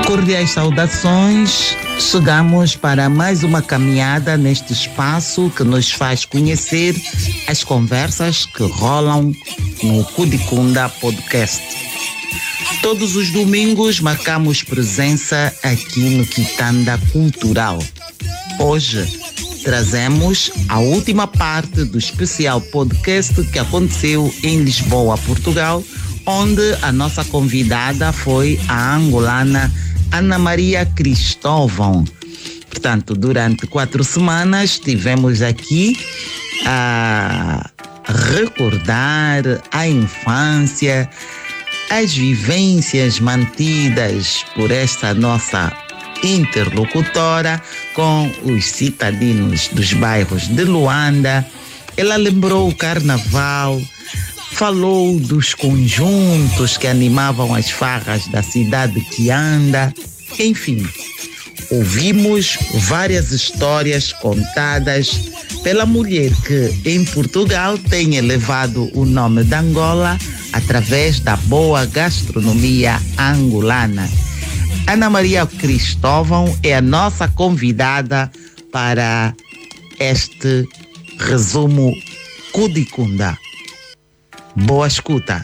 Cordiais saudações. Chegamos para mais uma caminhada neste espaço que nos faz conhecer as conversas que rolam no Cudicunda Podcast. Todos os domingos marcamos presença aqui no Quitanda Cultural. Hoje trazemos a última parte do especial podcast que aconteceu em Lisboa, Portugal, onde a nossa convidada foi a angolana Ana Maria Cristóvão. Portanto, durante 4 semanas estivemos aqui a recordar a infância, as vivências mantidas por esta nossa interlocutora com os cidadãos dos bairros de Luanda. Ela lembrou o carnaval, falou dos conjuntos que animavam as farras da cidade que anda. Enfim, ouvimos várias histórias contadas pela mulher que em Portugal tem elevado o nome de Angola através da boa gastronomia angolana. Ana Maria Cristóvão é a nossa convidada para este resumo Cudicunda. Boa escuta.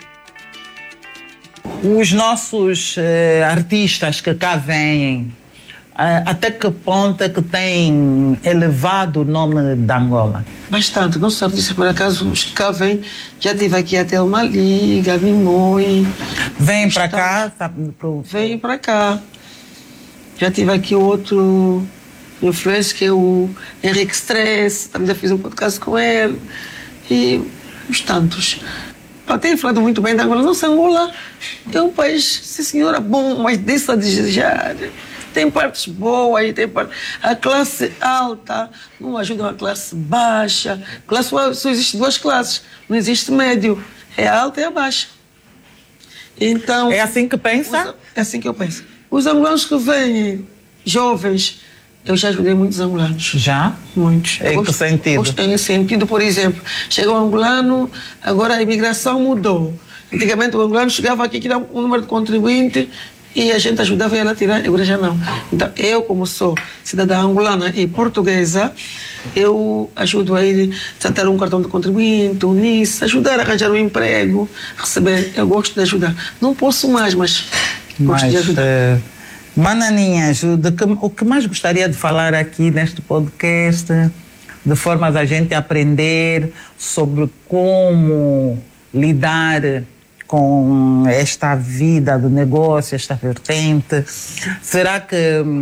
Os nossos artistas que cá vêm, até que ponto é que têm elevado o nome da Angola? Bastante. Nossos artistas, por acaso, os que cá vêm, já tive aqui até o Mali, Gabi Moi. Vêm para cá? Vêm para cá. Já tive aqui o outro influencer, que é o Henrique Stress, também já fiz um podcast com ele. E os tantos. Eu tenho falado muito bem da Angola. Nossa, Angola é um país, sim senhora, bom, mas deixa a desejar. Tem partes boas, tem partes... A classe alta não ajuda a classe baixa. Só existe 2 classes, não existe médio. É a alta e a baixa. Então... É assim que pensa? É assim que eu penso. Os angolanos que vêm, jovens, eu já ajudei muitos angolanos. Já? Muitos. Em que sentido? Em sentido, por exemplo, chega um angolano, agora a imigração mudou. Antigamente o angolano chegava aqui, que dá um número de contribuinte e a gente ajudava ele a tirar, agora já não. Então, eu, como sou cidadã angolana e portuguesa, eu ajudo a ele a ter um cartão de contribuinte, um NIS, ajudar a arranjar um emprego, receber. Eu gosto de ajudar. Não posso mais, mas gosto de ajudar. Mananinhas, o que mais gostaria de falar aqui neste podcast, de forma a gente aprender sobre como lidar com esta vida do negócio, esta vertente. Será que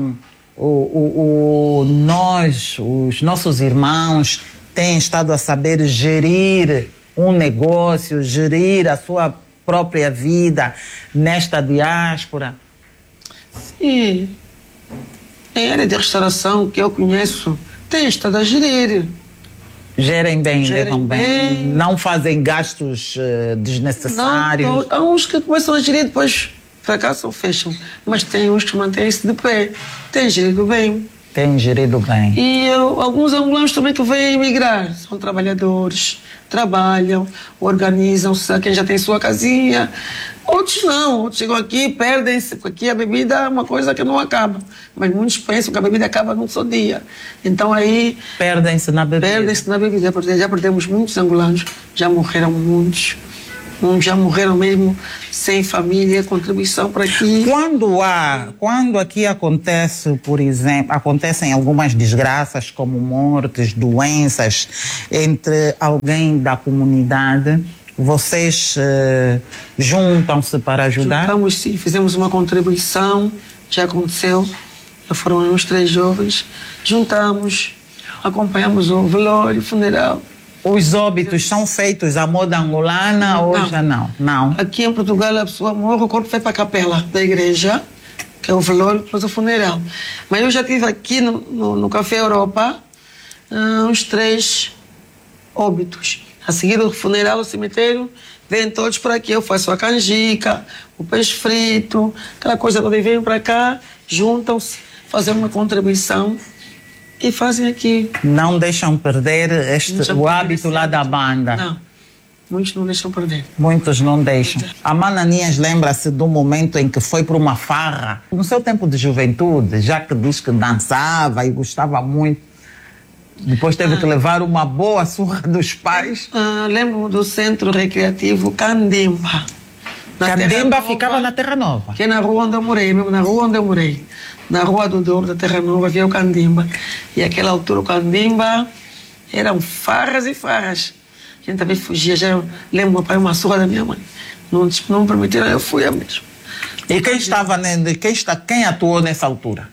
os nossos irmãos têm estado a saber gerir um negócio, gerir a sua própria vida nesta diáspora? Sim. Em área de restauração que eu conheço, tem estado a gerir. Gerem bem, levam bem, não fazem gastos desnecessários. Não, há uns que começam a gerir, depois fracassam ou fecham. Mas tem uns que mantêm-se de pé. Têm gerido bem. Têm gerido bem. E alguns angolanos também que vêm emigrar. São trabalhadores, trabalham, organizam-se. Há quem já tem sua casinha. Outros não. Outros chegam aqui, perdem-se. Porque aqui a bebida é uma coisa que não acaba. Mas muitos pensam que a bebida acaba num só dia. Então aí... Perdem-se na bebida. Perdem-se na bebida. Já perdemos muitos angolanos. Já morreram muitos. Uns já morreram mesmo sem família, contribuição para aqui. Quando aqui acontece, por exemplo, acontecem algumas desgraças como mortes, doenças entre alguém da comunidade, vocês juntam-se para ajudar? Juntamos, sim, fizemos uma contribuição, já aconteceu, já foram uns 3 jovens, juntamos, acompanhamos o velório, o funeral. Os óbitos são feitos à moda angolana ou já não? Não. Aqui em Portugal a pessoa morre, o corpo vai para a capela da igreja, que é o velório, depois o funeral. Mas eu já tive aqui no Café Europa uns 3 óbitos. A seguir o funeral, o cemitério, vêm todos para aqui. Eu faço a canjica, o peixe frito, aquela coisa toda. Vêm para cá, juntam-se, fazem uma contribuição e fazem aqui. Não deixam perder o hábito lá da banda. Não. Muitos não deixam perder. Muitos não deixam. A Mananinhas lembra-se do momento em que foi para uma farra. No seu tempo de juventude, já que diz que dançava e gostava muito, depois teve que levar uma boa surra dos pais. Lembro do Centro Recreativo Candimba. Candimba ficava na Terra Nova. Que é na rua onde eu morei, mesmo na rua onde eu morei. Na Rua do Douro da Terra Nova havia o Candimba. E naquela altura o Candimba eram farras e farras. A gente também fugia, já lembro meu pai uma surra da minha mãe. Não me permitiram, eu fui a mesmo. E quem atuou nessa altura?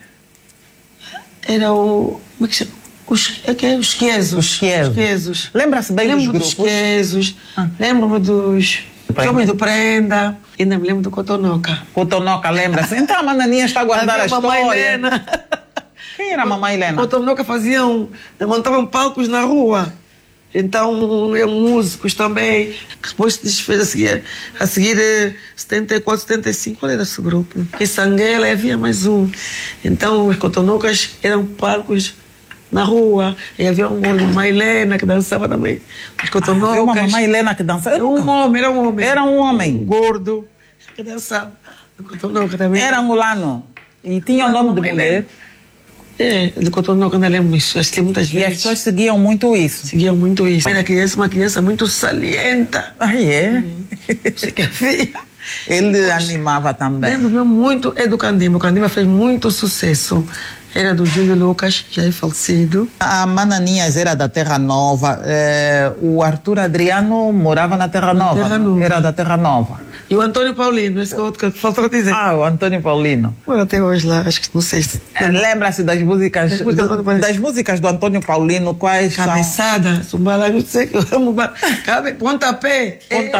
Era o... Como é que chama? Os Quiesos. Lembra-se bem dos grupos? Dos Quiesos, lembro-me dos Homens do Prenda, ainda me lembro do Cotonoca. Cotonoca, lembra-se? Então a Mananinha está a guardar a história. Mamãe Helena. Quem era a Mamãe Helena? Cotonoca montavam palcos na rua. Então, músicos também. Depois se desfez a seguir 74, 75, qual era esse grupo? Em Sanguela havia mais um. Então, os Cotonocas eram palcos na rua. E havia uma Mamãe Helena que dançava também. Os Cotonocas. Havia uma Mamãe Helena que dançava? Era um homem. Era um homem. Gordo. Que dançava. O Cotonoca também. Era angolano. E tinha o nome de mulher. De Cotonoca, não lembro isso. Assisti muitas vezes. E as pessoas seguiam muito isso. Seguiam muito isso. Era uma criança muito salienta. Ah, é? Você quer ver? Ele animava também. Lembro muito do Candimba. O Candimba fez muito sucesso. Era do Júlio Lucas, já é falecido. A Mananinhas era da Terra Nova. O Arthur Adriano morava na Terra Nova. Era da Terra Nova. E o Antônio Paulino, esse é outro que faltou dizer. O Antônio Paulino. Até hoje lá, acho que não sei se... Lembra-se das músicas do Antônio Paulino, quais Cabeçada, são? Sumbala, não sei que eu amo. Pontapé.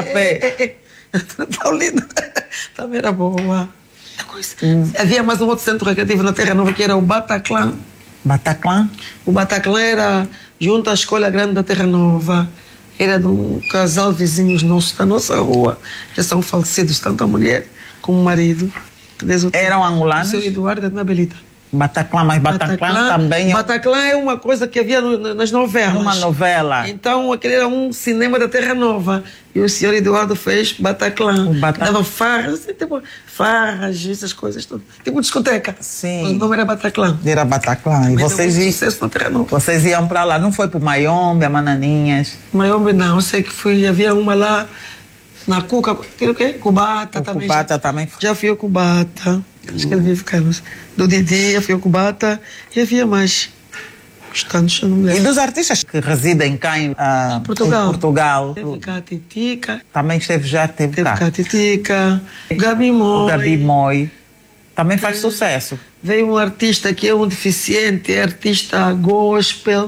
Antônio Paulino. Também era boa. Havia mais um outro centro recreativo na Terra Nova que era o Bataclan. Bataclan? O Bataclan era junto à Escola Grande da Terra Nova. Era de um casal vizinhos nossos da nossa rua. Já são falecidos, tanto a mulher como o marido. Eram angolanos? O seu Eduardo e a Dona Belita. Bataclan, mas Bataclan também... Bataclan é uma coisa que havia nas novelas. Uma novela. Então, aquele era um cinema da Terra Nova. E o senhor Eduardo fez Bataclan. Dava farras, tipo, essas coisas todas. Tipo discoteca. Sim. O nome era Bataclan. Era Bataclan. E vocês iam para lá. Não foi para o Maiombe, a Mananinhas? Maiombe não. Eu sei que havia uma lá na Cuca. Aquilo que? Cubata também. Cubata também. Já fui ao Cubata. Acho que ele vive Carlos. Do Didi, fui ao Cubata. E havia mais. Tantos, eu não me lembro. E dos artistas que residem cá em Portugal? Teve cá a Titica. Também teve cá. Teve cá a Titica. O Gabi Moi. Também faz sucesso. Veio um artista que é um deficiente, é artista gospel.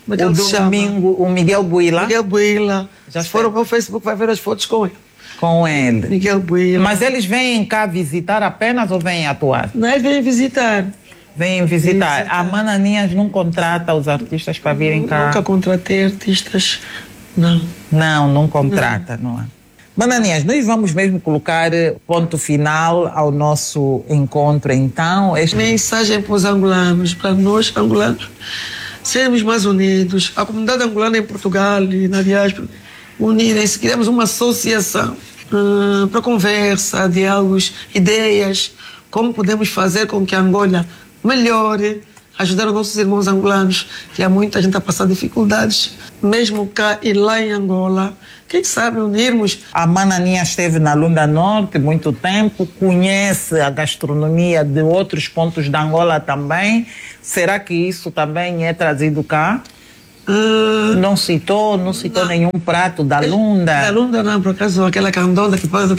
O Miguel Buila. Miguel Buila. Se for ao meu Facebook, vai ver as fotos com ele. Com ele. Miguel Buila. Mas eles vêm cá visitar apenas ou vêm atuar? Não, eles vêm visitar. Vêm visitar. A Mananinhas não contrata os artistas para virem cá? Nunca contratei artistas, não. Não contrata, não é? Mananinhas, nós vamos mesmo colocar ponto final ao nosso encontro, então. Mensagem para os angolanos, para nós angolanos, sermos mais unidos. A comunidade angolana em Portugal e na diáspora, unirem-se, criamos uma associação para conversa, diálogos, ideias, como podemos fazer com que a Angola melhore, ajudar os nossos irmãos angolanos, que há muita gente a passar dificuldades, mesmo cá e lá em Angola. Quem sabe unirmos. A Mananinha esteve na Lunda Norte muito tempo, conhece a gastronomia de outros pontos da Angola também. Será que isso também é trazido cá? Não citou nenhum prato da Lunda? Da Lunda não, por acaso, aquela candonda que faz...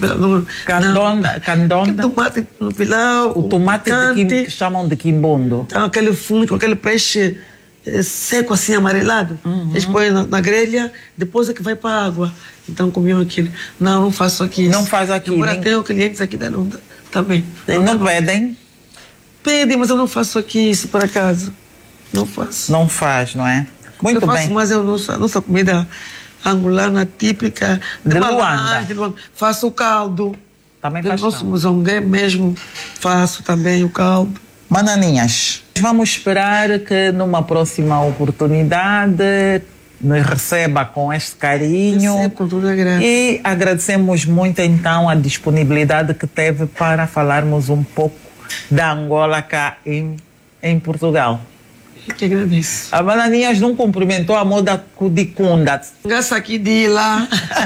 Candonda? Tomate no pilau. O tomate que chamam de quimbondo. Então, aquele fundo com aquele peixe seco assim, amarelado. Eles põem na grelha, depois é que vai para a água. Então comiam aquilo. Não faço aqui. Não faz aqui. Agora tenho clientes aqui da Lunda também. Não pedem? Pedem, mas eu não faço aqui isso, por acaso. Não faço. Não faz, não é? Muito bem. Mas eu não sou comida angolana típica de Luanda. Faço o caldo. Também faz. Nosso mozongue mesmo faço também o caldo. Mananinhas, vamos esperar que numa próxima oportunidade nos receba com este carinho. Recebo com toda a graça. E agradecemos muito então a disponibilidade que teve para falarmos um pouco da Angola cá em Portugal. Eu que agradeço. A Bananinhas não cumprimentou a moda Kudikunda. Graças aqui de lá.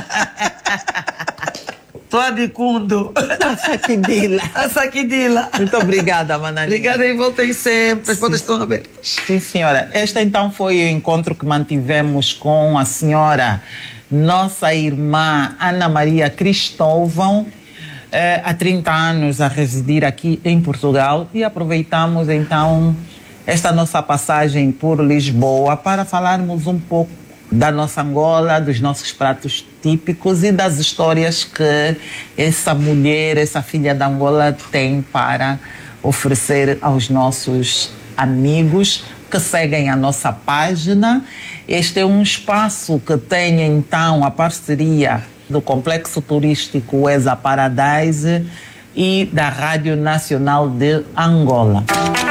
Tô adicundo. Saquidila. Muito obrigada, Bananinhas. Obrigada e voltem sempre. As portas estão abertas. Sim, senhora. Este então foi o encontro que mantivemos com a senhora, nossa irmã Ana Maria Cristóvão, há 30 anos a residir aqui em Portugal, e aproveitamos então esta nossa passagem por Lisboa para falarmos um pouco da nossa Angola, dos nossos pratos típicos e das histórias que essa mulher, essa filha da Angola tem para oferecer aos nossos amigos que seguem a nossa página. Este é um espaço que tem então a parceria do Complexo Turístico Eza Paradise e da Rádio Nacional de Angola.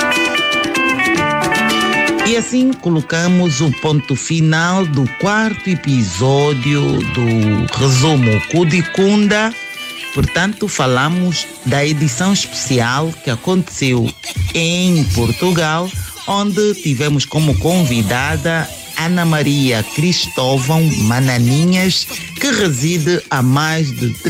E assim colocamos o ponto final do 4º episódio do resumo Kudikunda. Portanto, falamos da edição especial que aconteceu em Portugal, onde tivemos como convidada Ana Maria Cristóvão Mananinhas, que reside há mais de